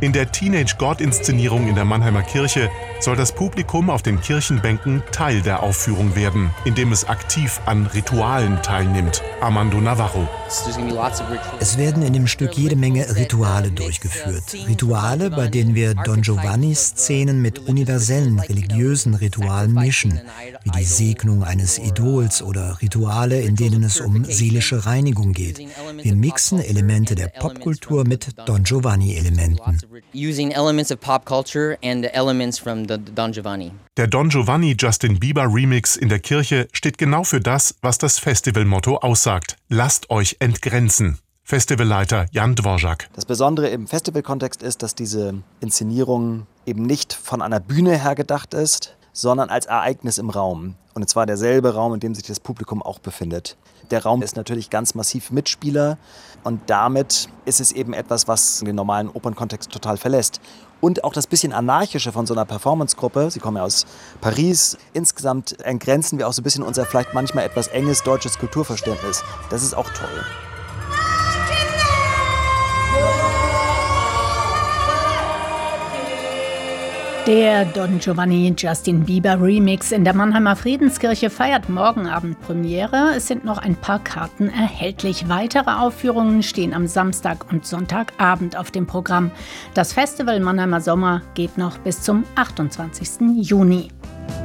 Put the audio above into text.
In der Teenage God-Inszenierung in der Mannheimer Kirche soll das Publikum auf den Kirchenbänken Teil der Aufführung werden, indem es aktiv an Ritualen teilnimmt. Armando Navarro. Es werden in dem Stück jede Menge Rituale durchgeführt. Rituale, bei denen wir Don Giovanni-Szenen mit universellen religiösen Ritualen mischen, wie die Segnung eines Idols oder Rituale, in denen es um seelische Reinigung geht. Wir mixen Elemente der Popkultur mit Don Giovanni-Elementen. Der Don Giovanni Justin Bieber Remix in der Kirche steht genau für das, was das Festivalmotto aussagt. Lasst euch entgrenzen. Festivalleiter Jan Dvorak. Das Besondere im Festivalkontext ist, dass diese Inszenierung eben nicht von einer Bühne her gedacht ist, sondern als Ereignis im Raum. Und zwar derselbe Raum, in dem sich das Publikum auch befindet. Der Raum ist natürlich ganz massiv Mitspieler und damit ist es eben etwas, was den normalen Opernkontext total verlässt. Und auch das bisschen Anarchische von so einer Performancegruppe, sie kommen ja aus Paris, insgesamt entgrenzen wir auch so ein bisschen unser vielleicht manchmal etwas enges deutsches Kulturverständnis. Das ist auch toll. Der Don Giovanni Justin Bieber Remix in der Mannheimer Friedenskirche feiert morgen Abend Premiere. Es sind noch ein paar Karten erhältlich. Weitere Aufführungen stehen am Samstag und Sonntagabend auf dem Programm. Das Festival Mannheimer Sommer geht noch bis zum 28. Juni.